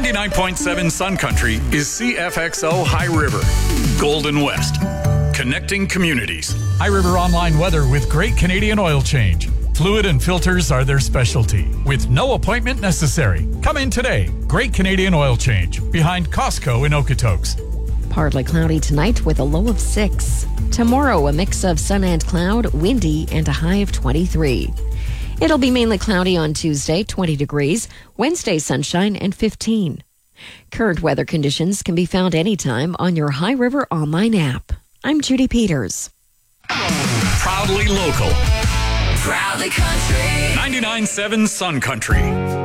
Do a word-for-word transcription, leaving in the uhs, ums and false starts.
ninety-nine point seven Sun Country is C F X O High River, Golden West, connecting communities. High River Online weather with Great Canadian Oil Change. Fluid and filters are their specialty, with no appointment necessary. Come in today. Great Canadian Oil Change, behind Costco in Okotoks. Partly cloudy tonight with a low of six. Tomorrow, a mix of sun and cloud, windy, and a high of twenty-three. It'll be mainly cloudy on Tuesday, twenty degrees. Wednesday, sunshine and fifteen. Current weather conditions can be found anytime on your High River Online app. I'm Judy Peters. Proudly local. Proudly country. ninety-nine point seven Sun Country.